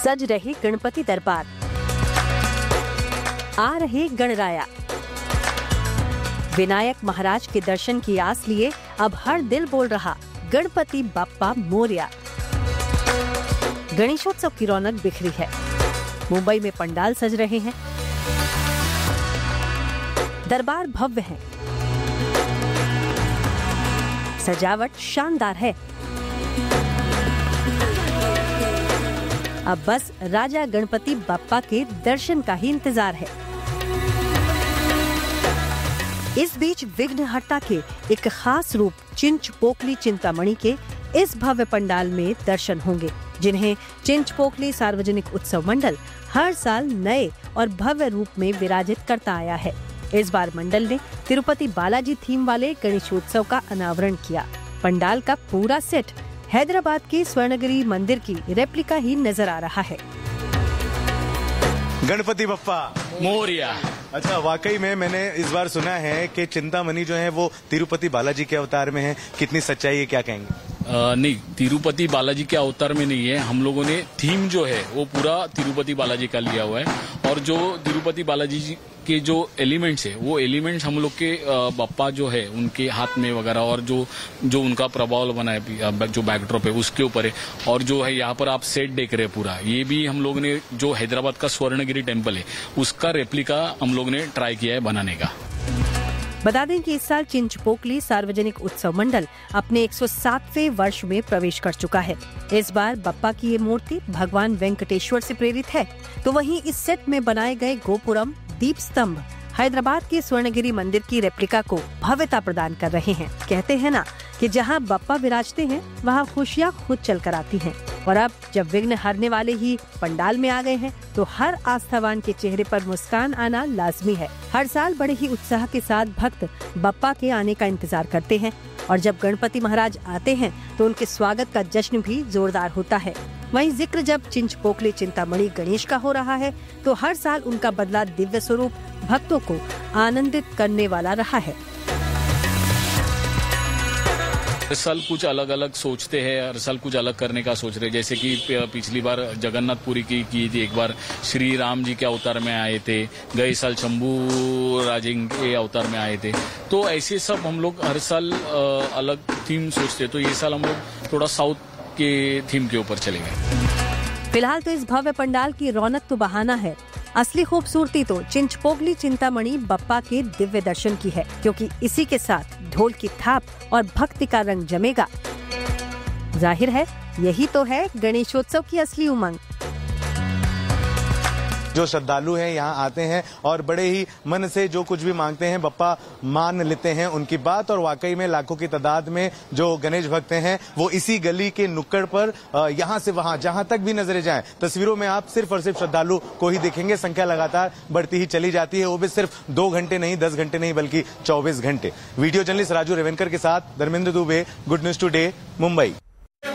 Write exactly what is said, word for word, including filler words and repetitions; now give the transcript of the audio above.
सज रहे गणपति दरबार, आ रहे गणराया। विनायक महाराज के दर्शन की आस लिए अब हर दिल बोल रहा गणपति बप्पा मोरया। गणेशोत्सव की रौनक बिखरी है। मुंबई में पंडाल सज रहे हैं, दरबार भव्य है, सजावट शानदार है। अब बस राजा गणपति बप्पा के दर्शन का ही इंतजार है। इस बीच विघ्नहर्ता के एक खास रूप चिंचपोकली चिंतामणि के इस भव्य पंडाल में दर्शन होंगे, जिन्हें चिंचपोकली सार्वजनिक उत्सव मंडल हर साल नए और भव्य रूप में विराजित करता आया है। इस बार मंडल ने तिरुपति बालाजी थीम वाले गणेशोत्सव का अनावरण किया। पंडाल का पूरा सेट हैदराबाद के स्वर्णगिरी मंदिर की रेप्लिका ही नजर आ रहा है। गणपति बप्पा मोरया। अच्छा, वाकई में मैंने इस बार सुना है कि चिंतामणि जो है वो तिरुपति बालाजी के अवतार में है। कितनी सच्चाई है, क्या कहेंगे? आ, नहीं, तिरुपति बालाजी के अवतार में नहीं है। हम लोगों ने थीम जो है वो पूरा तिरुपति बालाजी का लिया हुआ है, और जो तिरुपति बालाजी जी के जो एलिमेंट्स है वो एलिमेंट्स हम लोग के बप्पा जो है उनके हाथ में वगैरह, और जो जो उनका प्रभाव बना है, जो बैकड्रॉप है उसके ऊपर है। और जो है यहाँ पर आप सेट देख रहे हैं पूरा, ये भी हम लोग ने जो हैदराबाद का स्वर्णगिरी टेम्पल है उसका रेप्लिका हम लोग ने ट्राई किया है बनाने का। बता दें कि इस साल चिंचपोकली सार्वजनिक उत्सव मंडल अपने एक सौ सातवें वर्ष में प्रवेश कर चुका है। इस बार बप्पा की ये मूर्ति भगवान वेंकटेश्वर से प्रेरित है, तो वहीं इस सेट में बनाए गए गोपुरम दीप स्तंभ हैदराबाद के स्वर्णगिरी मंदिर की रेप्लिका को भव्यता प्रदान कर रहे हैं। कहते हैं ना कि जहां बप्पा विराजते हैं वहां खुशियां खुद चल कर आती हैं। और अब जब विघ्न हरने वाले ही पंडाल में आ गए हैं, तो हर आस्थावान के चेहरे पर मुस्कान आना लाजमी है। हर साल बड़े ही उत्साह के साथ भक्त बप्पा के आने का इंतजार करते हैं, और जब गणपति महाराज आते हैं तो उनके स्वागत का जश्न भी जोरदार होता है। वहीं जिक्र जब चिंचपोकली चिंतामणि गणेश का हो रहा है, तो हर साल उनका बदला दिव्य स्वरूप भक्तों को आनंदित करने वाला रहा है। हर साल कुछ अलग अलग सोचते हैं, हर साल कुछ अलग करने का सोच रहे। जैसे कि पिछली बार जगन्नाथपुरी की की थी, एक बार श्री राम जी के अवतार में आए थे, गए साल शंभू राजे के अवतार में आए थे। तो ऐसे सब हम लोग हर साल अलग थीम सोचते, तो ये साल हम लोग थोड़ा साउथ के थीम के ऊपर चले गए। फिलहाल तो इस भव्य पंडाल की रौनक तो बहाना है, असली खूबसूरती तो चिंचपोकली चिंतामणि बप्पा के दिव्य दर्शन की है, क्योंकि इसी के साथ ढोल की थाप और भक्ति का रंग जमेगा। जाहिर है यही तो है गणेशोत्सव की असली उमंग। जो श्रद्धालु हैं यहाँ आते हैं और बड़े ही मन से जो कुछ भी मांगते हैं बप्पा मान लेते हैं उनकी बात। और वाकई में लाखों की तादाद में जो गणेश भक्त हैं वो इसी गली के नुक्कड़ पर यहाँ से वहाँ जहाँ तक भी नजरें जाएं, तस्वीरों में आप सिर्फ और सिर्फ श्रद्धालु को ही देखेंगे। संख्या लगातार बढ़ती ही चली जाती है, वो भी सिर्फ दो घंटे नहीं, दस घंटे नहीं, बल्कि चौबीस घंटे। वीडियो जर्नलिस्ट राजू रेवनकर के साथ Dharmendra Dubey, good news today, Mumbai.